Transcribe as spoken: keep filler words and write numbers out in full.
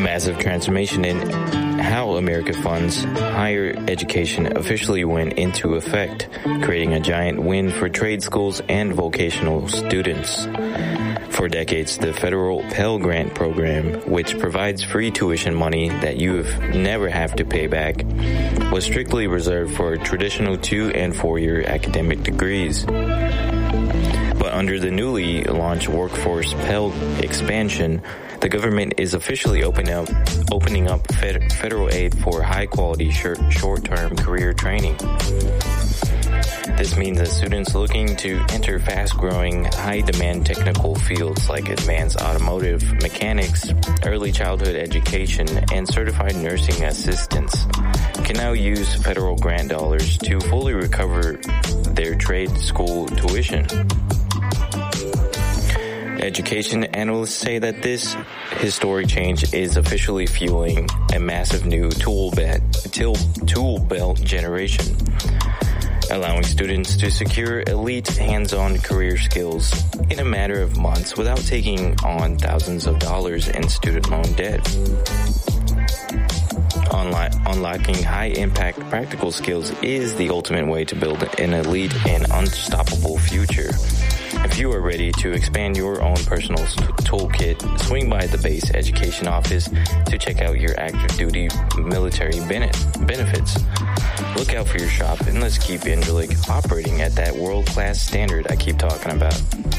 massive transformation in how America funds higher education officially went into effect, creating a giant win for trade schools and vocational students. For decades, the federal Pell Grant program, which provides free tuition money that you never have to pay back, was strictly reserved for traditional two- and four-year academic degrees. But under the newly launched Workforce Pell expansion, the government is officially opening up, opening up fed, federal aid for high-quality short-term career training. This means that students looking to enter fast-growing, high-demand technical fields like advanced automotive, mechanics, early childhood education, and certified nursing assistants can now use federal grant dollars to fully recover their trade school tuition. Education analysts say that this historic change is officially fueling a massive new tool belt, tool belt generation, allowing students to secure elite hands-on career skills in a matter of months without taking on thousands of dollars in student loan debt. Unlock, unlocking high-impact practical skills is the ultimate way to build an elite and unstoppable future. If you are ready to expand your own personal toolkit, swing by the Base Education Office to check out your active duty military benefits. Look out for your shop, and let's keep Incirlik operating at that world-class standard I keep talking about.